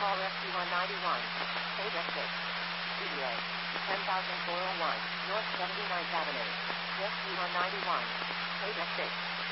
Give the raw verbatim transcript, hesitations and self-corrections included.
call Rescue one ninety-one. Page six. D B A. ten thousand four oh one. North seventy-ninth Avenue. Rescue one ninety-one. Page six.